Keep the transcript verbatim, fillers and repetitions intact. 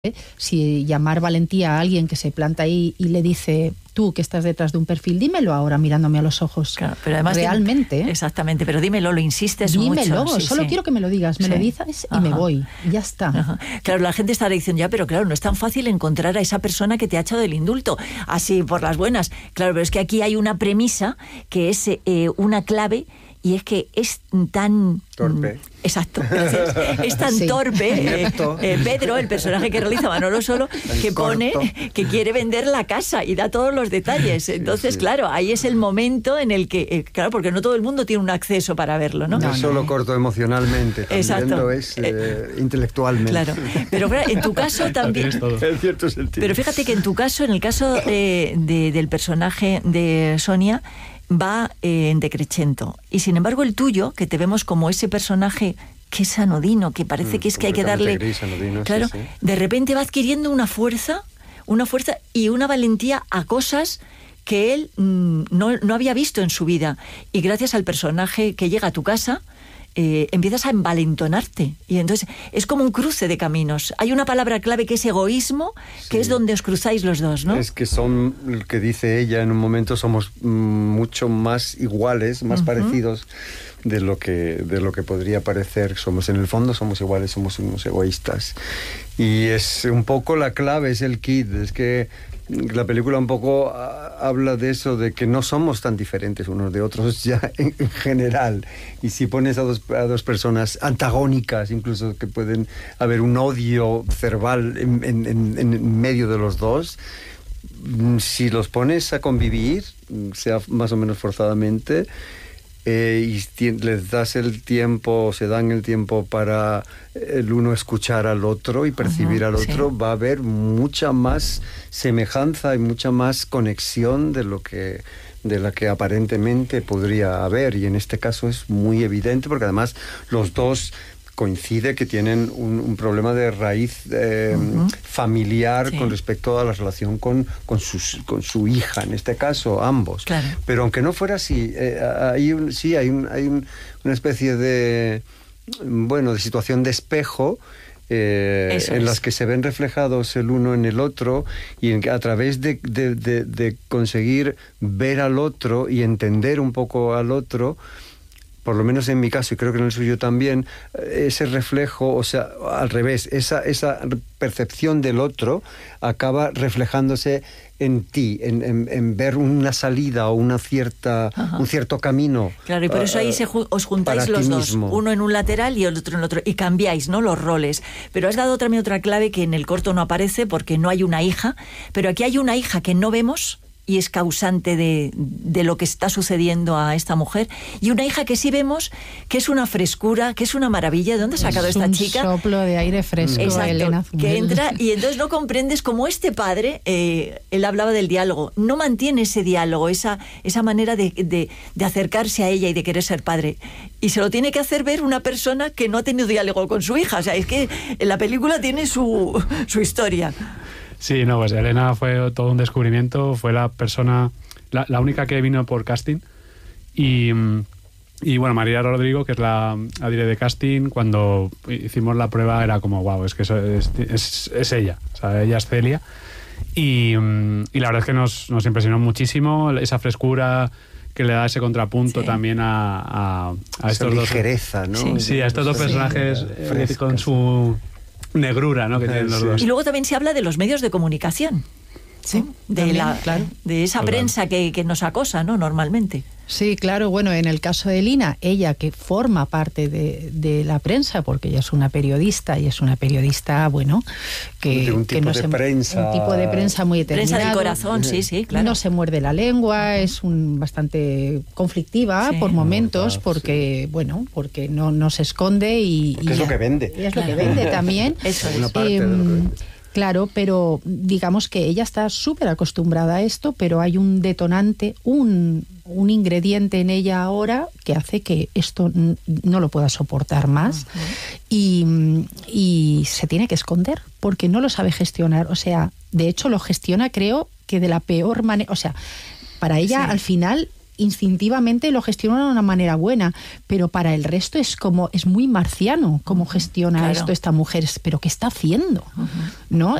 Si llamar valentía a alguien que se planta ahí y le dice, tú que estás detrás de un perfil, dímelo ahora mirándome a los ojos. Claro, pero además realmente. Dímelo, exactamente, pero dímelo, lo insistes dímelo, mucho. Dímelo, sí, solo sí. quiero que me lo digas, me sí. lo dices y Ajá. me voy, y ya está. Ajá. Claro, la gente estará diciendo, ya, pero claro, no es tan fácil encontrar a esa persona que te ha echado el indulto, así por las buenas. Claro, pero es que aquí hay una premisa que es eh, una clave, y es que es tan... Torpe. Exacto, gracias. Es tan sí. torpe, eh, eh, Pedro, el personaje que realiza Manolo Solo, que pone que quiere vender la casa y da todos los detalles. Entonces, sí, sí. claro, ahí es el momento en el que, eh, claro, porque no todo el mundo tiene un acceso para verlo, ¿no? No, no es solo no. corto emocionalmente, también Exacto. lo es eh, intelectualmente. Claro, pero claro, en tu caso también... En cierto sentido. Pero fíjate que en tu caso, en el caso eh, de, del personaje de Sonia, va eh, en decrechento. Y sin embargo el tuyo, que te vemos como ese personaje que es anodino, que parece mm, que es que hay que darle... Gris, anodino, claro, sí, sí. de repente va adquiriendo una fuerza, una fuerza y una valentía a cosas que él mm, no, no había visto en su vida. Y gracias al personaje que llega a tu casa, eh, empiezas a envalentonarte. Y entonces es como un cruce de caminos. Hay una palabra clave que es egoísmo, sí. que es donde os cruzáis los dos, ¿no? Es que son, lo que dice ella en un momento, somos mm, mucho más iguales, más uh-huh. parecidos de lo que de lo que podría parecer. Somos, en el fondo somos iguales, somos unos egoístas. Y es un poco la clave, es el kit, es que la película un poco habla de eso, de que no somos tan diferentes unos de otros ya en, en general. Y si pones a dos, a dos personas antagónicas, incluso que pueden haber un odio cerval en, en, en, en medio de los dos, si los pones a convivir, sea más o menos forzadamente, Eh, y ti- les das el tiempo, se dan el tiempo para el uno escuchar al otro y percibir uh-huh, al otro, sí. va a haber mucha más semejanza y mucha más conexión de lo que de la que aparentemente podría haber, y en este caso es muy evidente porque además los dos coincide que tienen un, un problema de raíz eh, uh-huh. familiar sí. con respecto a la relación con, con, sus, con su hija, en este caso, ambos. Claro. Pero aunque no fuera así, eh, hay un, sí hay, un, hay un, una especie de, bueno, de situación de espejo eh, en es. las que se ven reflejados el uno en el otro, y en, a través de, de, de, de conseguir ver al otro y entender un poco al otro, por lo menos en mi caso, y creo que en el suyo también, ese reflejo, o sea, al revés, esa, esa percepción del otro acaba reflejándose en ti, en, en, en ver una salida o una cierta, un cierto camino. Claro, y por eso ahí se ju- os juntáis los dos, mismo. Uno en un lateral y el otro en el otro, y cambiáis, ¿no?, los roles. Pero has dado también otra clave que en el corto no aparece porque no hay una hija, pero aquí hay una hija que no vemos y es causante de, de lo que está sucediendo a esta mujer, y una hija que sí vemos, que es una frescura, que es una maravilla. ¿De dónde ha sacado es esta un chica? Un soplo de aire fresco. Exacto, Elena que entra y entonces no comprendes cómo este padre, eh, él hablaba del diálogo, no mantiene ese diálogo, esa, esa manera de, de, de acercarse a ella y de querer ser padre. Y se lo tiene que hacer ver una persona que no ha tenido diálogo con su hija. O sea, es que la película tiene su, su historia. Sí, no, pues Elena fue todo un descubrimiento, fue la persona, la, la única que vino por casting, y, y bueno, María Rodrigo, que es la, la directora de casting, cuando hicimos la prueba era como, wow, es que eso es, es, es ella, o sea, ella es Celia, y, y la verdad es que nos, nos impresionó muchísimo esa frescura que le da ese contrapunto sí. también a, a, a estos dos... ligereza, ¿no? Sí, sí, a estos dos personajes sí. con su... negrura, ¿no?, que tienen los sí. dos. Y luego también se habla de los medios de comunicación. Sí, de también, la claro. de esa Total. prensa que, que nos acosa, ¿no?, normalmente. Sí, claro. Bueno, en el caso de Lina, ella que forma parte de, de la prensa, porque ella es una periodista y es una periodista, bueno, que, de un tipo que no de se, prensa, un tipo de prensa muy determinado. Prensa del corazón, sí, sí, claro. No se muerde la lengua, uh-huh. es un bastante conflictiva sí. por momentos, verdad, porque, sí. bueno, porque no, no se esconde y, porque y es ya, lo que vende. Y es lo que vende también. Eso es. Una parte eh, de lo que vende. Claro, pero digamos que ella está súper acostumbrada a esto, pero hay un detonante, un, un ingrediente en ella ahora que hace que esto n- no lo pueda soportar más uh-huh. y, y se tiene que esconder porque no lo sabe gestionar. O sea, de hecho lo gestiona, creo que de la peor manera. O sea, para ella sí. al final instintivamente lo gestiona de una manera buena, pero para el resto es como, es muy marciano cómo gestiona claro. esto esta mujer, pero ¿qué está haciendo? Uh-huh. ¿No?